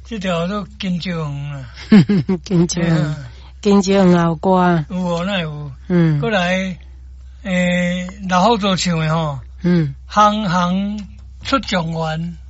这条都金蕉园啦， 金蕉园，金蕉园有歌， 有哦，那有， 过来，老好做唱的吼，行行出状元，